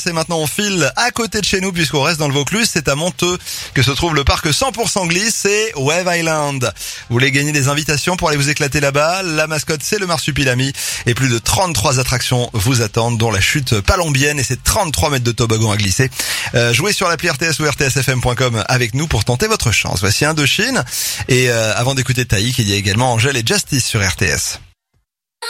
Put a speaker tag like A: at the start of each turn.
A: Et maintenant on file à côté de chez nous puisqu'on reste dans le Vaucluse. C'est à Monteux que se trouve le parc 100% glisse et Wave Island. Vous voulez gagner des invitations pour aller vous éclater là-bas? La mascotte c'est le marsupilami et plus de 33 attractions vous attendent dont la chute palombienne et ses 33 mètres de toboggan à glisser. Jouez sur l'appli RTS ou rtsfm.com avec nous pour tenter votre chance. Voici Indochine et avant d'écouter Taïk, il y a également Angèle et Justice sur RTS.